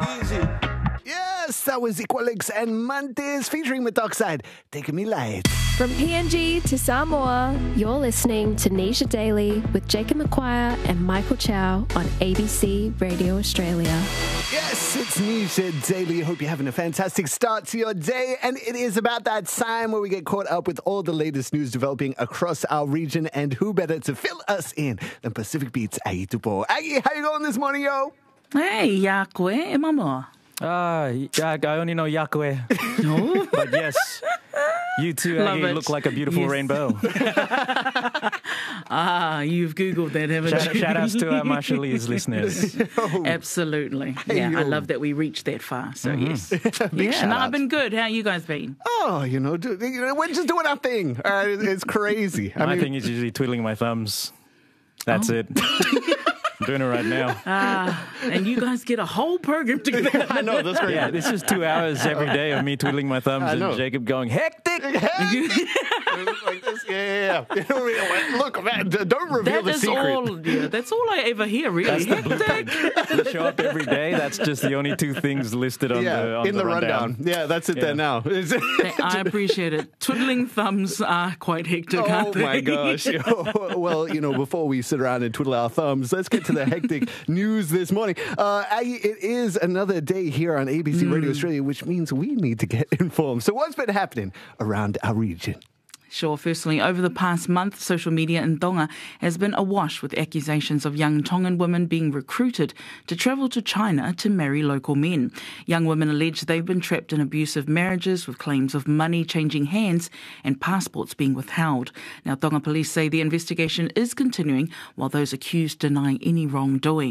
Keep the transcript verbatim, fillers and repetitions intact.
easy. Yes, that was Equalix and Mantis featuring Methoxide, Taking Me Light. From P N G to Samoa, you're listening to Nisha Daily with Jacob McQuire and Michael Chow on A B C Radio Australia. Yes, it's Nisha Daily. Hope you're having a fantastic start to your day. And it is about that time where we get caught up with all the latest news developing across our region. And who better to fill us in than Pacific Beat's Aggie Tupo. Aggie, how you going this morning, yo? Hey, Yakwe, e mama. Ah, yeah, I only know Yakwe. No? But yes, you too, Love Aggie, it. look like a beautiful Yes. rainbow. Ah, you've Googled that, haven't Shout, you? shout outs to our Marshallese listeners. Absolutely. Yeah, I love that we reached that far. So, yes. Big Yeah, shout no, out. I've been good. How you guys been? Oh, you know, do, you know, we're just doing our thing. Uh, it's crazy. I My mean, thing is usually twiddling my thumbs. That's Oh. it. I'm doing it right now. Ah, and you guys get a whole program together. I know, that's great. Yeah, this is two hours every day of me twiddling my thumbs I know. and Jacob going, hectic! Like this. Yeah, yeah, yeah. You know, we- look, man, don't reveal That the is secret. all. Yeah, that's all I ever hear. Really, That's the hectic. You show up every day, that's just the only two things listed on yeah, the on in the, rundown. rundown. Yeah, that's it Yeah. there now. I appreciate it. Twiddling thumbs are quite hectic. Oh aren't they? my gosh. Well, you know, before we sit around and twiddle our thumbs, let's get to the hectic news this morning. Uh, Aggie, it is another day here on A B C Radio Australia, which means we need to get informed. So what's been happening around our region? Sure. Firstly, over the past month, social media in Tonga has been awash with accusations of young Tongan women being recruited to travel to China to marry local men. Young women allege they've been trapped in abusive marriages with claims of money changing hands and passports being withheld. Now, Tonga police say the investigation is continuing while those accused deny any wrongdoing.